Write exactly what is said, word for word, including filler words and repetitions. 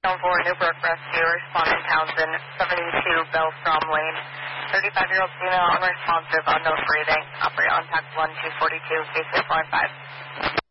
for Newbrook Rescue, responding Townsend, seventy-two Bellstrom Lane. thirty-five-year-old female unresponsive, unknown breathing. Operate on tax one two forty-two, case eight four five.